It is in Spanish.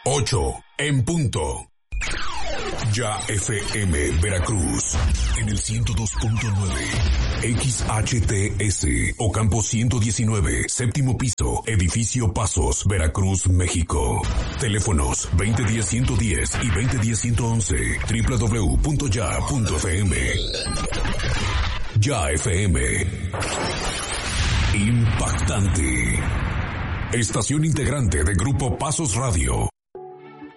8 en punto. Ya FM Veracruz en el 102.9 XHTS Ocampo 119, séptimo piso, edificio Pasos, Veracruz, México. Teléfonos 2010-110 y 2010-111, www.ya.fm. Ya FM. Impactante. Estación integrante de Grupo Pasos Radio.